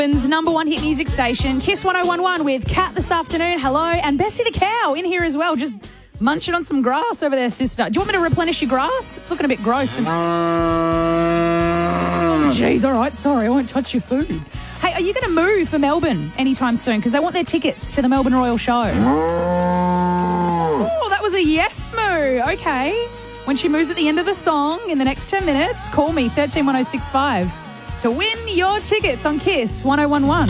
Number one hit music station, Kiss 1011 with Kat this afternoon. Hello. And Bessie the cow in here as well, just munching on some grass over there, sister. Do you want me to replenish your grass? It's looking a bit gross. Jeez, all right, sorry, I won't touch your food. Hey, are you going to move for Melbourne anytime soon? Because they want their tickets to the Melbourne Royal Show. Oh, that was a yes moo. Okay. When she moves at the end of the song in the next 10 minutes, call me 131065 to win your tickets on Kiss 1011.